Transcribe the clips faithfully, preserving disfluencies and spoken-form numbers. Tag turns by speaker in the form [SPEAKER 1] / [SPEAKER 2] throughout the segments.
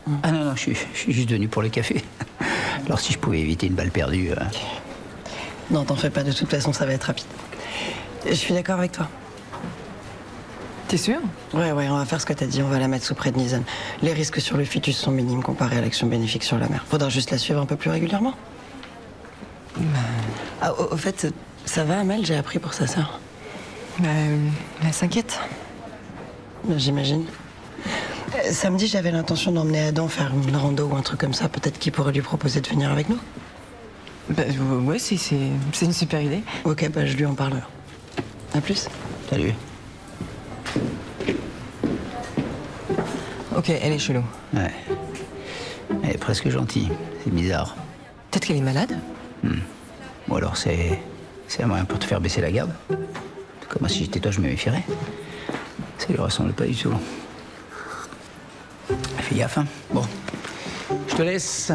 [SPEAKER 1] Ah non, non, je suis, je suis juste venu pour le café. Alors si je pouvais éviter une balle perdue... Euh...
[SPEAKER 2] Non, t'en fais pas, de toute façon, ça va être rapide. Je suis d'accord avec toi.
[SPEAKER 3] T'es sûr?
[SPEAKER 2] Ouais, ouais, on va faire ce que t'as dit, on va la mettre sous prédnisone. Les risques sur le fœtus sont minimes comparés à l'action bénéfique sur la mère. Faudra juste la suivre un peu plus régulièrement. Bah... Ah, au, au fait, ça va, Amel? J'ai appris pour sa sœur.
[SPEAKER 3] Bah, euh, elle s'inquiète.
[SPEAKER 2] J'imagine. Euh, samedi, j'avais l'intention d'emmener Adam faire une rando ou un truc comme ça. Peut-être qu'il pourrait lui proposer de venir avec nous.
[SPEAKER 3] Bah, ouais, c'est, c'est, c'est une super idée.
[SPEAKER 2] Ok, bah je lui en parle. À plus.
[SPEAKER 1] Salut.
[SPEAKER 3] Ok, elle est chelou.
[SPEAKER 1] Ouais. Elle est presque gentille. C'est bizarre.
[SPEAKER 3] Peut-être qu'elle est malade.
[SPEAKER 1] Hmm. Ou alors c'est... c'est un moyen pour te faire baisser la garde. Comme si j'étais toi, je me méfierais. Ça lui ressemble pas du tout. Fais gaffe, hein. Bon. Je te laisse.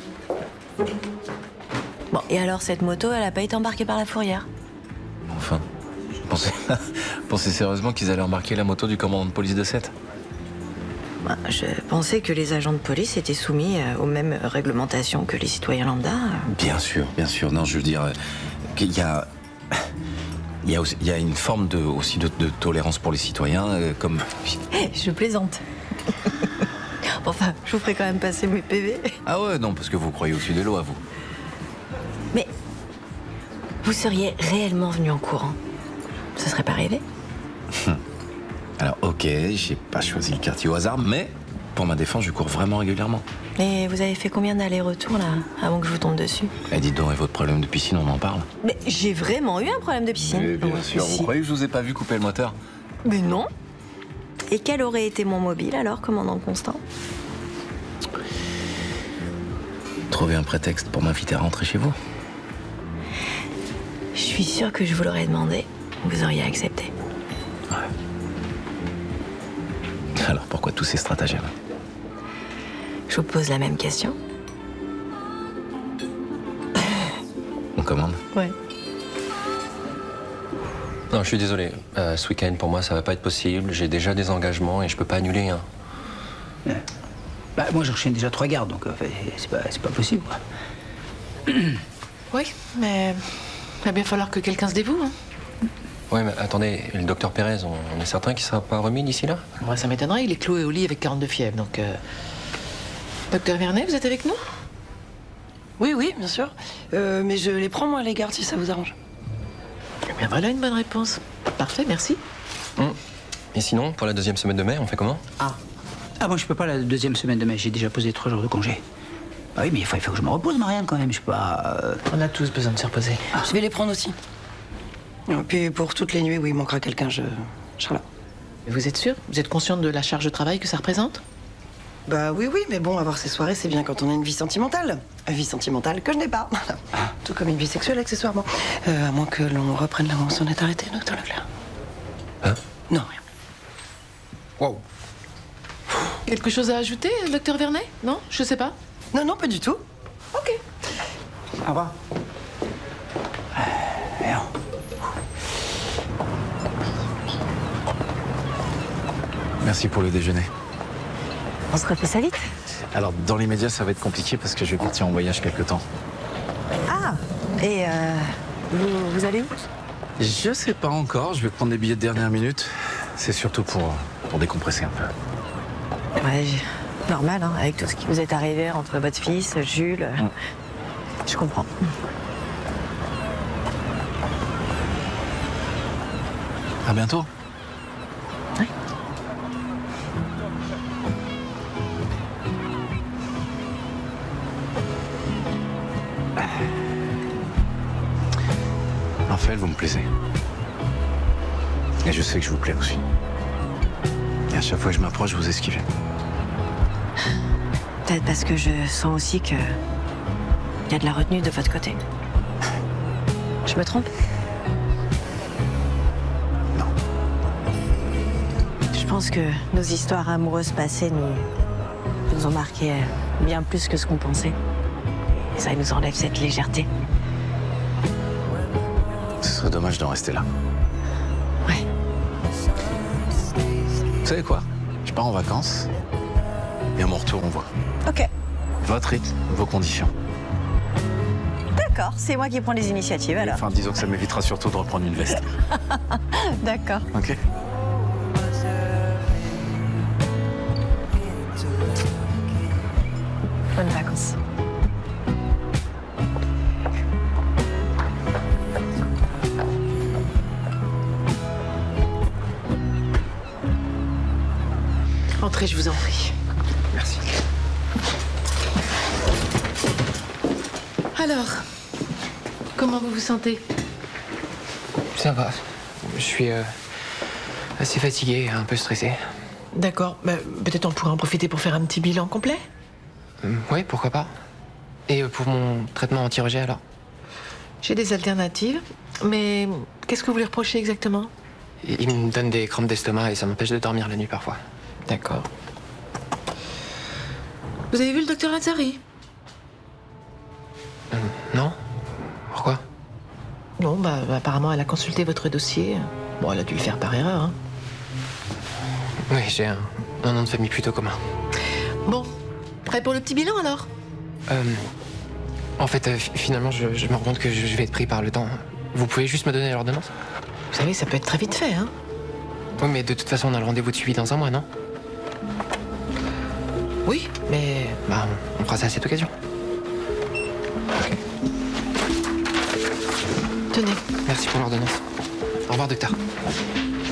[SPEAKER 4] Bon, et alors, cette moto, elle a pas été embarquée par la fourrière?
[SPEAKER 5] Enfin. Pensez, pensez sérieusement qu'ils allaient embarquer la moto du commandant de police de Sète?
[SPEAKER 4] Bah, je pensais que les agents de police étaient soumis aux mêmes réglementations que les citoyens lambda.
[SPEAKER 5] Bien sûr, bien sûr. Non, je veux dire qu'il y a... Il y a, aussi, il y a une forme de, aussi de, de tolérance pour les citoyens, euh, comme...
[SPEAKER 4] Je plaisante. Enfin, je vous ferai quand même passer mes P V.
[SPEAKER 5] Ah ouais, non, parce que vous croyez au-dessus des lois, vous.
[SPEAKER 4] Mais vous seriez réellement venu en courant? Ça serait pas arrivé?
[SPEAKER 5] Alors, ok, j'ai pas choisi le quartier au hasard, mais pour ma défense, je cours vraiment régulièrement.
[SPEAKER 4] Et vous avez fait combien d'allers-retours, là, avant que je vous tombe dessus?
[SPEAKER 5] Eh, dites donc, et votre problème de piscine, on en parle?
[SPEAKER 4] Mais j'ai vraiment eu un problème de piscine.
[SPEAKER 5] Mais bien
[SPEAKER 4] Ouais,
[SPEAKER 5] sûr,
[SPEAKER 4] si.
[SPEAKER 5] vous croyez que je vous ai pas vu couper le moteur?
[SPEAKER 4] Mais non. Et quel aurait été mon mobile, alors, commandant Constant?
[SPEAKER 5] Trouver un prétexte pour m'inviter à rentrer chez vous?
[SPEAKER 4] Je suis sûre que je vous l'aurais demandé. Vous auriez accepté.
[SPEAKER 5] Ouais. Alors, pourquoi tous ces stratagèmes?
[SPEAKER 4] Je vous pose la même question.
[SPEAKER 5] On commande?
[SPEAKER 4] Ouais.
[SPEAKER 6] Non, je suis désolé. Euh, ce week-end, pour moi, ça va pas être possible. J'ai déjà des engagements et je peux pas annuler. Hein.
[SPEAKER 1] Ouais. Bah, moi, j'enchaîne déjà trois gardes, donc euh, c'est pas, c'est pas possible, quoi.
[SPEAKER 3] Oui, mais il va bien falloir que quelqu'un se dévoue. Hein.
[SPEAKER 6] Ouais, mais attendez, le docteur Pérez, on, on est certain qu'il sera pas remis d'ici là?
[SPEAKER 3] Ouais, ça m'étonnerait, il est cloué au lit avec quarante-deux fièvres, donc... Euh... Docteur Vernet, vous êtes avec nous?
[SPEAKER 2] Oui, oui, bien sûr. Euh, mais je les prends, moi, les gardes, si ça vous arrange.
[SPEAKER 3] Eh bien, voilà une bonne réponse. Parfait, merci.
[SPEAKER 6] Hum. Et sinon, pour la deuxième semaine de mai, on fait comment?
[SPEAKER 1] Ah. Ah, moi, je peux pas la deuxième semaine de mai. J'ai déjà posé trois jours de congé. Ah oui, mais il faut, il faut que je me repose, Marianne, quand même. Je sais pas... Euh...
[SPEAKER 3] On a tous besoin de se reposer.
[SPEAKER 2] Ah. Je vais les prendre aussi. Et puis, pour toutes les nuits où il manquera quelqu'un, je... je serai là.
[SPEAKER 3] Vous êtes sûr? Vous êtes consciente de la charge de travail que ça représente?
[SPEAKER 2] Bah oui, oui, mais bon, avoir ces soirées, c'est bien quand on a une vie sentimentale. Une vie sentimentale que je n'ai pas. Tout comme une vie sexuelle, accessoirement. Euh, à moins que l'on reprenne là où on s'en est arrêté, docteur Leclerc.
[SPEAKER 6] Hein?
[SPEAKER 2] Non, rien.
[SPEAKER 6] Wow.
[SPEAKER 3] Quelque chose à ajouter, docteur Vernet? Non? Je sais pas.
[SPEAKER 2] Non, non, pas du tout.
[SPEAKER 3] Ok.
[SPEAKER 1] Au revoir. Euh, merde.
[SPEAKER 5] Merci pour le déjeuner.
[SPEAKER 4] On se refait ça vite?
[SPEAKER 5] Alors, dans l'immédiat, ça va être compliqué parce que je vais partir en voyage quelque temps.
[SPEAKER 4] Ah. Et euh, vous, vous allez où?
[SPEAKER 5] Je sais pas encore, je vais prendre des billets de dernière minute. C'est surtout pour, pour décompresser un peu.
[SPEAKER 4] Ouais, j'ai- normal, hein, avec tout ce qui vous est arrivé entre votre fils, Jules.
[SPEAKER 5] Mm.
[SPEAKER 4] Je comprends.
[SPEAKER 5] À bientôt.
[SPEAKER 4] Oui.
[SPEAKER 5] Raphaël, vous me plaisez. Et je sais que je vous plais aussi. Et à chaque fois que je m'approche, vous esquivez.
[SPEAKER 4] Peut-être parce que je sens aussi que il y a de la retenue de votre côté. Je me trompe?
[SPEAKER 5] Non.
[SPEAKER 4] Je pense que nos histoires amoureuses passées nous, nous ont marqué bien plus que ce qu'on pensait. Et ça nous enlève cette légèreté.
[SPEAKER 5] Ce serait dommage d'en rester là.
[SPEAKER 4] Ouais.
[SPEAKER 5] Vous savez quoi? Je pars en vacances. Et à mon retour, on voit.
[SPEAKER 4] Ok,
[SPEAKER 5] Votre rythme, vos conditions.
[SPEAKER 4] d'accord, c'est moi qui prends les initiatives alors.
[SPEAKER 5] Enfin, disons que ça m'évitera surtout de reprendre une veste.
[SPEAKER 4] D'accord.
[SPEAKER 5] Ok.
[SPEAKER 4] Bonnes vacances.
[SPEAKER 3] Entrez, je vous en prie.
[SPEAKER 5] Merci.
[SPEAKER 3] Alors, comment vous vous sentez?
[SPEAKER 7] Ça va. Je suis euh, assez fatigué, un peu stressé.
[SPEAKER 3] D'accord, bah, peut-être on pourrait en profiter pour faire un petit bilan complet.
[SPEAKER 7] Hum, oui, pourquoi pas. Et euh, pour mon traitement anti-rejet alors?
[SPEAKER 3] J'ai des alternatives, mais qu'est-ce que vous lui reprochez exactement?
[SPEAKER 7] Il il me donne des crampes d'estomac et ça m'empêche de dormir la nuit parfois.
[SPEAKER 3] D'accord. Vous avez vu le docteur Lazzari?
[SPEAKER 7] Hum, non? Pourquoi?
[SPEAKER 3] Non, bah apparemment elle a consulté votre dossier. Bon, elle a dû le faire par erreur, hein.
[SPEAKER 7] Oui, j'ai un, un nom de famille plutôt commun.
[SPEAKER 3] Bon, prêt pour le petit bilan alors?
[SPEAKER 7] Euh, en fait, euh, finalement, je, je me rends compte que je, je vais être pris par le temps. Vous pouvez juste me donner l'ordonnance?
[SPEAKER 3] Vous savez, ça peut être très vite fait, hein.
[SPEAKER 7] Oui, mais de toute façon, on a le rendez-vous de suivi dans un mois, non?
[SPEAKER 3] Oui, mais
[SPEAKER 7] Bah, on, on fera ça à cette occasion.
[SPEAKER 3] tenez.
[SPEAKER 7] Merci pour l'ordonnance. Au revoir, docteur.